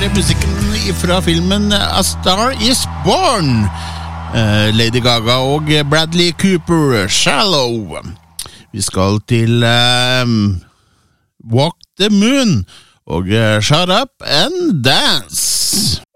musikken fra filmen A Star is Born. Lady Gaga og Bradley Cooper, Shallow. Vi skal til Walk the Moon og Shut Up and Dance.